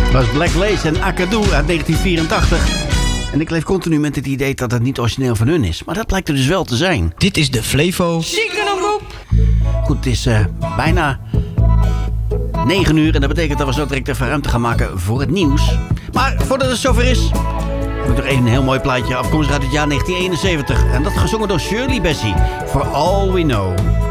Dat was Black Lace en Akadu uit 1984. En ik leef continu met het idee dat het niet origineel van hun is. Maar dat blijkt er dus wel te zijn. Dit is de Flevo. Goed, het is bijna 9 uur. En dat betekent dat we zo direct even ruimte gaan maken voor het nieuws. Maar voordat het zover is, heb ik nog even een heel mooi plaatje afkomstig uit het jaar 1971. En dat gezongen door Shirley Bassey. For All We Know.